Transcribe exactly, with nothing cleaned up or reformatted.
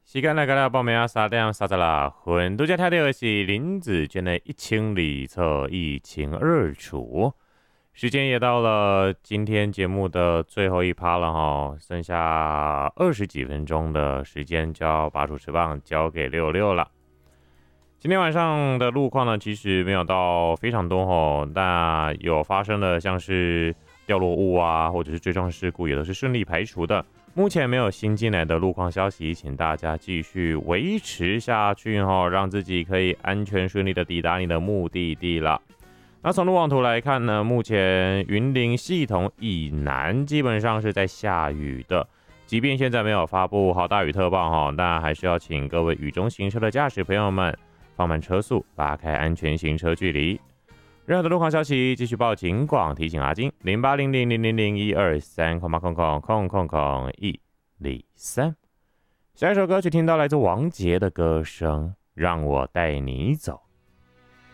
时间来到了报名啊三点三十六分，拄则听到的是林子娟的《一清里侧一清二楚》。时间也到了今天节目的最后一趴了哈，剩下二十几分钟的时间就要把主持棒交给六六了。今天晚上的路况呢，其实没有到非常多哦，但有发生的像是掉落物啊，或者是追撞事故，也都是顺利排除的。目前没有新进来的路况消息，请大家继续维持下去哦，让自己可以安全顺利的抵达你的目的地了。那从路网图来看呢，目前云林系统以南基本上是在下雨的，即便现在没有发布豪大雨特报哈，但还是要请各位雨中行车的驾驶朋友们放慢车速，拉开安全行车距离。任何的路况消息继续报警广，提醒阿金零八零零零零零一二三空八空空空空空一零三。下一首歌曲听到来自王杰的歌声，让我带你走。